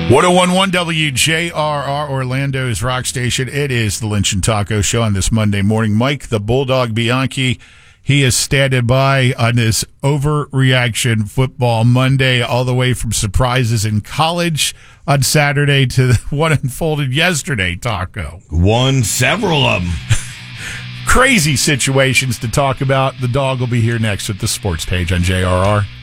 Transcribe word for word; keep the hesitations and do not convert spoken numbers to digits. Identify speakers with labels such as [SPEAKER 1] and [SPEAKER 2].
[SPEAKER 1] ten eleven W J R R, Orlando's rock station. It is the Lynch and Taco Show on this Monday morning. Mike, the Bulldog Bianchi, he is standing by on this overreaction football Monday, all the way from surprises in college on Saturday to what unfolded yesterday, Taco.
[SPEAKER 2] Won several of them.
[SPEAKER 1] Crazy situations to talk about. The dog will be here next with the sports page on J R R.